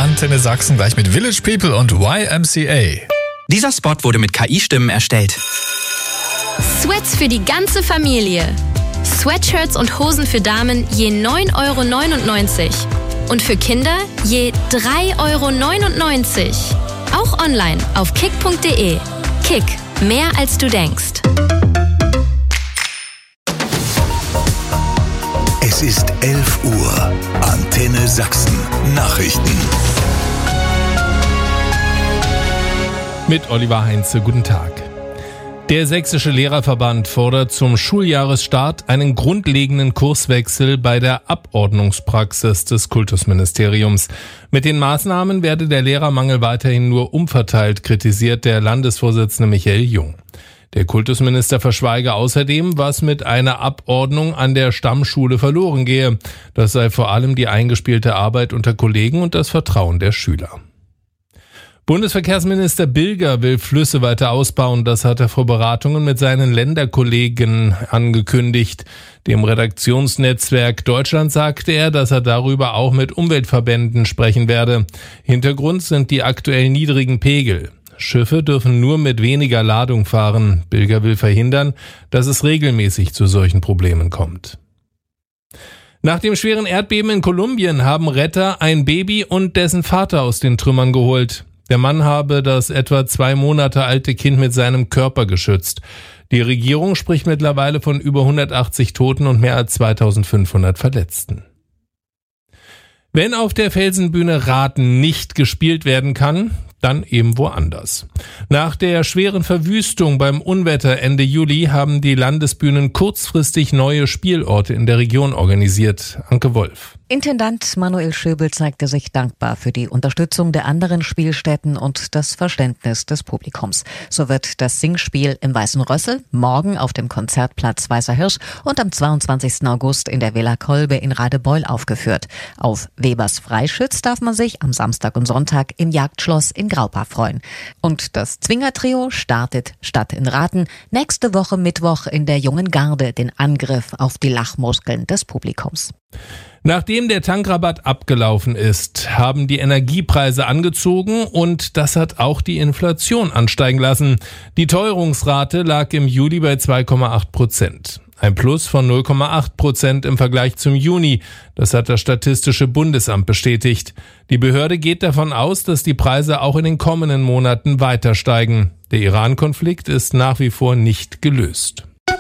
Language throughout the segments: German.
Antenne Sachsen gleich mit Village People und YMCA. Dieser Spot wurde mit KI-Stimmen erstellt. Sweats für die ganze Familie. Sweatshirts und Hosen für Damen je 9,99 € und für Kinder je 3,99 €. Auch online auf kick.de. Kick, mehr als du denkst. Es ist 11 Uhr. Antenne Sachsen. Nachrichten. Mit Oliver Heinze, guten Tag. Der Sächsische Lehrerverband fordert zum Schuljahresstart einen grundlegenden Kurswechsel bei der Abordnungspraxis des Kultusministeriums. Mit den Maßnahmen werde der Lehrermangel weiterhin nur umverteilt, kritisiert der Landesvorsitzende Michael Jung. Der Kultusminister verschweige außerdem, was mit einer Abordnung an der Stammschule verloren gehe. Das sei vor allem die eingespielte Arbeit unter Kollegen und das Vertrauen der Schüler. Bundesverkehrsminister Bilger will Flüsse weiter ausbauen. Das hat er vor Beratungen mit seinen Länderkollegen angekündigt. Dem Redaktionsnetzwerk Deutschland sagte er, dass er darüber auch mit Umweltverbänden sprechen werde. Hintergrund sind die aktuell niedrigen Pegel. Schiffe dürfen nur mit weniger Ladung fahren. Bilger will verhindern, dass es regelmäßig zu solchen Problemen kommt. Nach dem schweren Erdbeben in Kolumbien haben Retter ein Baby und dessen Vater aus den Trümmern geholt. Der Mann habe das etwa 2 Monate alte Kind mit seinem Körper geschützt. Die Regierung spricht mittlerweile von über 180 Toten und mehr als 2500 Verletzten. Wenn auf der Felsenbühne Raten nicht gespielt werden kann, dann eben woanders. Nach der schweren Verwüstung beim Unwetter Ende Juli haben die Landesbühnen kurzfristig neue Spielorte in der Region organisiert. Anke Wolf. Intendant Manuel Schöbel zeigte sich dankbar für die Unterstützung der anderen Spielstätten und das Verständnis des Publikums. So wird das Singspiel im Weißen Rössel morgen auf dem Konzertplatz Weißer Hirsch und am 22. August in der Villa Kolbe in Radebeul aufgeführt. Auf Webers Freischütz darf man sich am Samstag und Sonntag im Jagdschloss in Graupa freuen. Und das Zwingertrio startet statt in Raten nächste Woche Mittwoch in der Jungen Garde den Angriff auf die Lachmuskeln des Publikums. Nachdem der Tankrabatt abgelaufen ist, haben die Energiepreise angezogen und das hat auch die Inflation ansteigen lassen. Die Teuerungsrate lag im Juli bei 2,8%. Ein Plus von 0,8% im Vergleich zum Juni. Das hat das Statistische Bundesamt bestätigt. Die Behörde geht davon aus, dass die Preise auch in den kommenden Monaten weiter steigen. Der Iran-Konflikt ist nach wie vor nicht gelöst.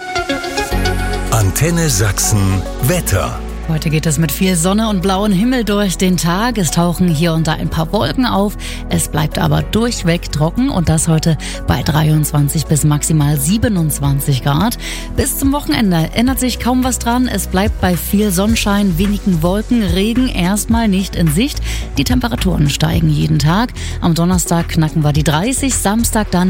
Antenne Sachsen Wetter. Heute geht es mit viel Sonne und blauem Himmel durch den Tag. Es tauchen hier und da ein paar Wolken auf. Es bleibt aber durchweg trocken und das heute bei 23 bis maximal 27 Grad. Bis zum Wochenende ändert sich kaum was dran. Es bleibt bei viel Sonnenschein, wenigen Wolken, Regen erstmal nicht in Sicht. Die Temperaturen steigen jeden Tag. Am Donnerstag knacken wir die 30, Samstag dann